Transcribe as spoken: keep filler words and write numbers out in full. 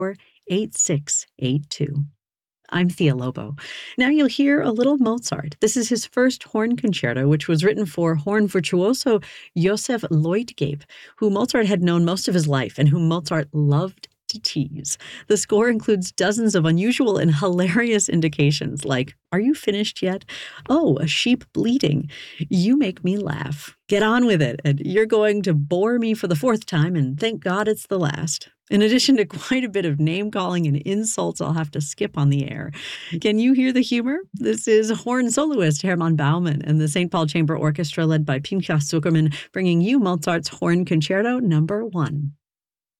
eight six eight two. I'm Thea Lobo. Now you'll hear a little Mozart. This is his first horn concerto, which was written for horn virtuoso Joseph Leutgeb, who Mozart had known most of his life and whom Mozart loved to tease. The score includes dozens of unusual and hilarious indications like, "Are you finished yet? Oh, a sheep bleating. You make me laugh. Get on with it, and you're going to bore me for the fourth time, and thank God it's the last." In addition to quite a bit of name-calling and insults I'll have to skip on the air. Can you hear the humor? This is horn soloist Hermann Baumann and the Saint Paul Chamber Orchestra led by Pinchas Zukerman bringing you Mozart's Horn Concerto Number One.